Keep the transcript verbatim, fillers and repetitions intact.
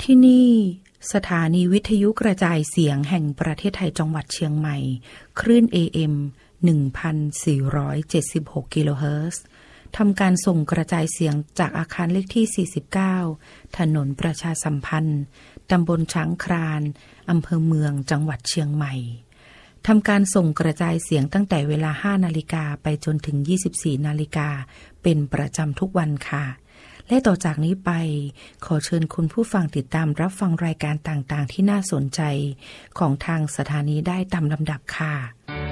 ที่นี่สถานีวิทยุกระจายเสียงแห่งประเทศไทยจังหวัดเชียงใหม่คลื่น เอ เอ็ม หนึ่งพันสี่ร้อยเจ็ดสิบหก กิโลเฮิรตซ์ทำการส่งกระจายเสียงจากอาคารเลขที่สี่สิบเก้าถนนประชาสัมพันธ์ตำบลช้างครานอำเภอเมืองจังหวัดเชียงใหม่ทำการส่งกระจายเสียงตั้งแต่เวลา ห้านาฬิกาไปจนถึง ยี่สิบสี่นาฬิกาเป็นประจำทุกวันค่ะและต่อจากนี้ไปขอเชิญคุณผู้ฟังติดตามรับฟังรายการต่างๆที่น่าสนใจของทางสถานีได้ตามลำดับค่ะ